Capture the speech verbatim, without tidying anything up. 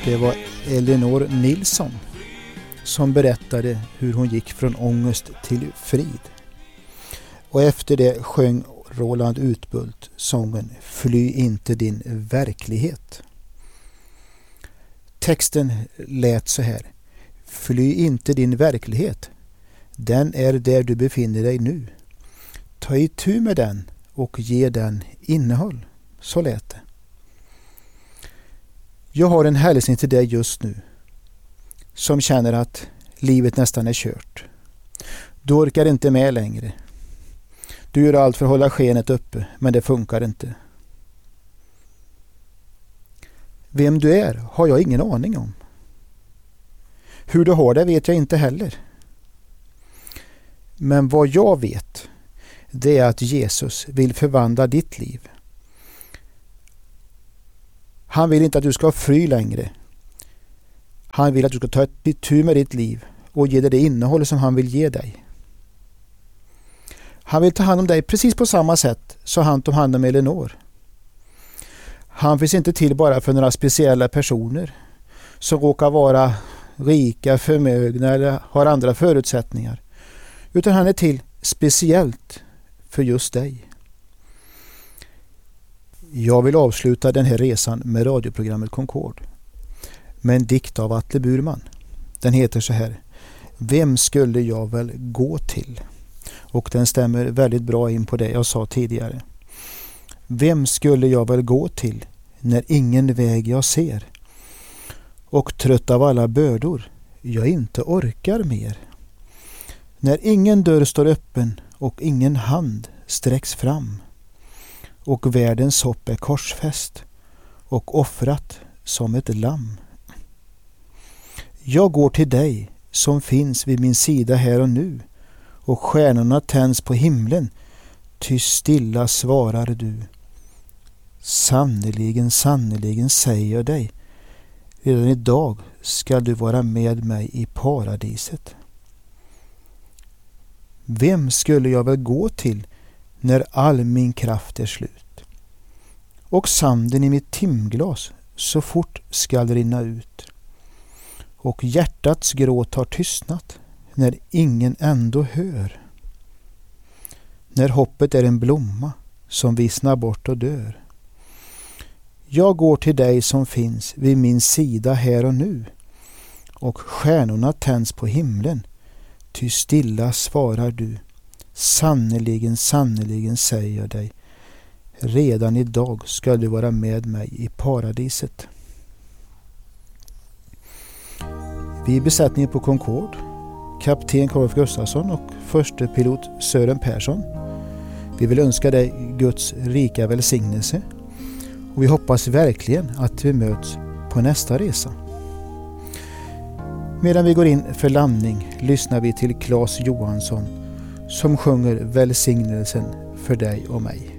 Det var Elinor Nilsson som berättade hur hon gick från ångest till frid. Och efter det sjöng Roland Utbult sången Fly inte din verklighet. Texten lät så här: Fly inte din verklighet. Den är där du befinner dig nu. Ta itu med den och ge den innehåll. Så lät det. Jag har en hälsning till dig just nu som känner att livet nästan är kört. Du orkar inte med längre. Du gör allt för att hålla skenet uppe, men det funkar inte. Vem du är har jag ingen aning om. Hur du har det vet jag inte heller. Men vad jag vet, det är att Jesus vill förvandla ditt liv. Han vill inte att du ska fly längre. Han vill att du ska ta ett tur med ditt liv och ge dig det innehåll som han vill ge dig. Han vill ta hand om dig precis på samma sätt som han tog hand om Elinor. Han finns inte till bara för några speciella personer som råkar vara rika, förmögna eller har andra förutsättningar. Utan han är till speciellt för just dig. Jag vill avsluta den här resan med radioprogrammet Concord med en dikt av Atle Burman. Den heter så här: Vem skulle jag väl gå till? Och den stämmer väldigt bra in på det jag sa tidigare. Vem skulle jag väl gå till när ingen väg jag ser? Och trött av alla bördor jag inte orkar mer. När ingen dörr står öppen och ingen hand sträcks fram. Och världens hopp är korsfäst och offrat som ett lamm. Jag går till dig som finns vid min sida här och nu, och stjärnorna tänds på himlen, ty stilla svarar du. Sannerligen, sannerligen säger jag dig, redan idag ska du vara med mig i paradiset. Vem skulle jag väl gå till när all min kraft är slut? Och sanden i mitt timglas så fort skall rinna ut. Och hjärtats gråt har tystnat när ingen ändå hör. När hoppet är en blomma som vissnar bort och dör. Jag går till dig som finns vid min sida här och nu, och stjärnorna tänds på himlen, ty stilla svarar du. Sannerligen, sannerligen säger jag dig, redan idag ska du vara med mig i paradiset. Vi är besättningen på Concord, kapten Karl Gustafsson och förste pilot Sören Persson. Vi vill önska dig Guds rika välsignelse, och vi hoppas verkligen att vi möts på nästa resa. Medan vi går in för landning lyssnar vi till Claes Johansson som sjunger välsignelsen för dig och mig.